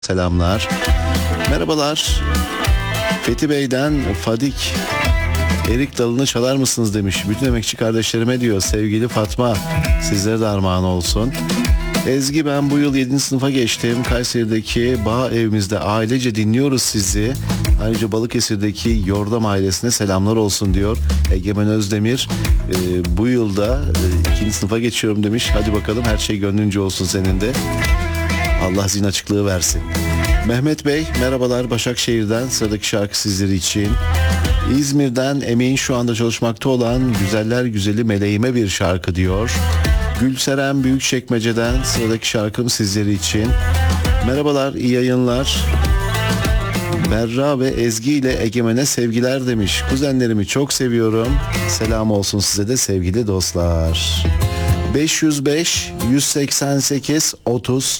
Selamlar. Merhabalar. Fethi Bey'den Fadik. Erik dalını çalar mısınız demiş. Bütün emekçi kardeşlerime diyor. Sevgili Fatma. Sizlere de armağan olsun. Ezgi, ben bu yıl 7. sınıfa geçtim. Kayseri'deki bağ evimizde ailece dinliyoruz sizi. Ayrıca Balıkesir'deki Yordam ailesine selamlar olsun diyor. Egemen Özdemir bu yılda 2. sınıfa geçiyorum demiş. Hadi bakalım, her şey gönlünce olsun senin de. Allah zihin açıklığı versin. Mehmet Bey merhabalar, Başakşehir'den sıradaki şarkı sizleri için. İzmir'den emeğin şu anda çalışmakta olan güzeller güzeli meleğime bir şarkı diyor. Gülseren Büyükçekmece'den sıradaki şarkım sizleri için. Merhabalar, iyi yayınlar. Berra ve Ezgi ile Egemen'e sevgiler demiş. Kuzenlerimi çok seviyorum. Selam olsun size de sevgili dostlar. 505 188 30